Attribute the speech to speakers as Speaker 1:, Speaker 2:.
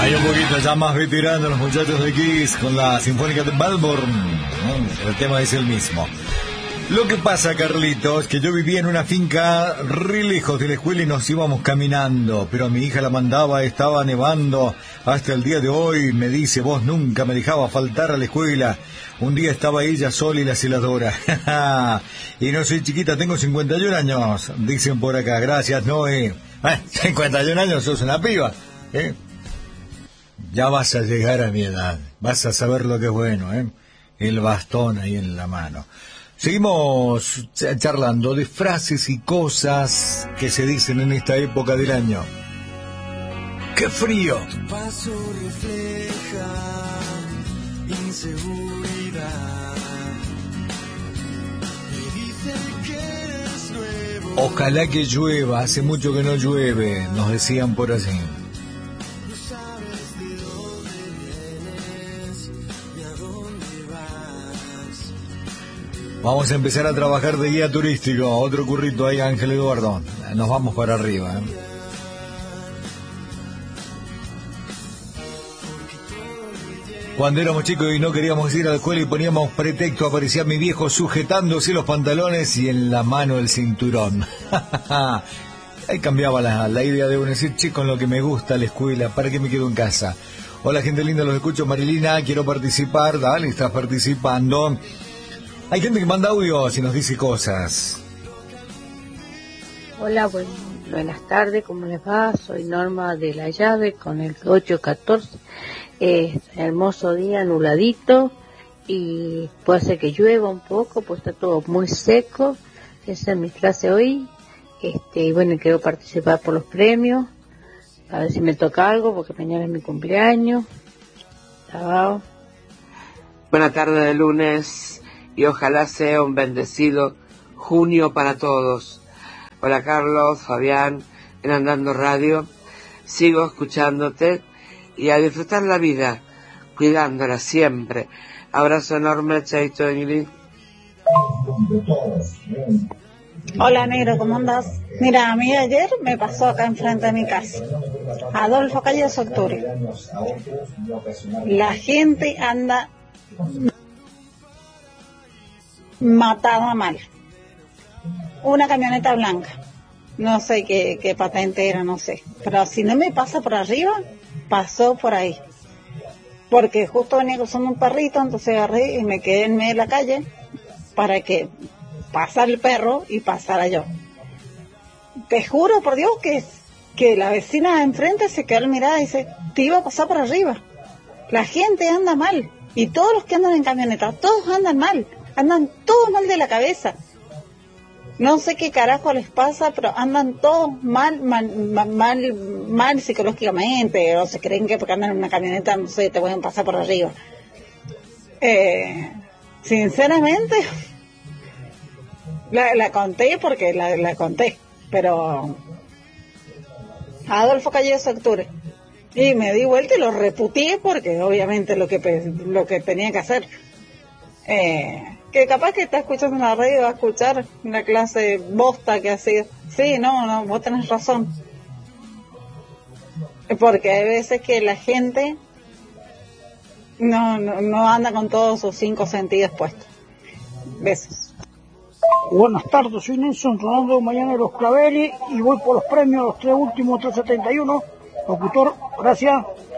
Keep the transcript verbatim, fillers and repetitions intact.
Speaker 1: Hay un poquito ya más veterano los muchachos de Kiss con la Sinfónica de Melbourne. El tema es el mismo. Lo que pasa, Carlitos, que yo vivía en una finca re lejos de la escuela y nos íbamos caminando, pero a mi hija la mandaba, estaba nevando. Hasta el día de hoy me dice, vos nunca me dejabas faltar a la escuela. Un día estaba ella sola y la celadora. Y no soy chiquita, tengo cincuenta y un años, dicen por acá. Gracias, Noé. Eh, cincuenta y un años, sos una piba, ¿eh? Ya vas a llegar a mi edad, vas a saber lo que es bueno, ¿eh? El bastón ahí en la mano. Seguimos charlando de frases y cosas que se dicen en esta época del año. ¡Qué frío!
Speaker 2: Tu paso refleja inseguridad. Me dicen que eres nuevo.
Speaker 1: Ojalá que llueva, hace mucho que no llueve, nos decían por allí. Vamos a empezar a trabajar de guía turístico. Otro currito ahí, Ángel Eduardo. Nos vamos para arriba, ¿eh? Cuando éramos chicos y no queríamos ir a la escuela y poníamos pretexto, aparecía mi viejo sujetándose los pantalones y en la mano el cinturón. Ahí cambiaba la, la idea de uno decir, che, con lo que me gusta la escuela, ¿para qué me quedo en casa? Hola, gente linda, los escucho. Marilina, quiero participar. Dale, estás participando. Hay gente que manda audios y nos dice cosas.
Speaker 3: Hola, buen, buenas tardes, ¿cómo les va? Soy Norma de la Llave con el ocho catorce. Es hermoso día, nubladito, y puede ser que llueva un poco, pues está todo muy seco. Esa es mi clase hoy. Este, y bueno, quiero participar por los premios, a ver si me toca algo, porque mañana es mi cumpleaños. Chao.
Speaker 4: Buena tarde de lunes. Y ojalá sea un bendecido junio para todos. Hola Carlos, Fabián, en Andando Radio. Sigo escuchándote y a disfrutar la vida, cuidándola siempre. Abrazo enorme, Chaito Ingrid.
Speaker 5: Hola negro, ¿cómo andás? Mira, a mí ayer me pasó acá enfrente de mi casa. Adolfo Calle de Octubre. La gente anda matada mal. Una camioneta blanca, no sé qué, qué patente era, no sé, pero si no me pasa por arriba, pasó por ahí, porque justo venía cruzando un perrito, entonces agarré y me quedé en medio de la calle para que pasara el perro y pasara yo. Te juro por Dios que, que la vecina de enfrente se quedó mirada y dice, te iba a pasar por arriba. La gente anda mal, y todos los que andan en camioneta, todos andan mal. Andan todos mal de la cabeza. No sé qué carajo les pasa, pero andan todos mal, mal, mal, mal, mal psicológicamente. O se creen que porque andan en una camioneta, no sé, te pueden pasar por arriba. Eh, sinceramente, la, la conté porque la, la conté. Pero Adolfo Calle de Octubre. Y me di vuelta y lo reputié porque obviamente lo que, lo que tenía que hacer. Eh... que capaz que está escuchando en la radio y va a escuchar una clase bosta que ha sido. Sí, no, no, vos tenés razón. Porque hay veces que la gente no, no, no anda con todos sus cinco sentidos puestos. Besos.
Speaker 6: Buenas tardes, soy Nelson Ronaldo, mañana de los Claveles y voy por los premios, los tres últimos, tres setenta y uno. Locutor, gracias.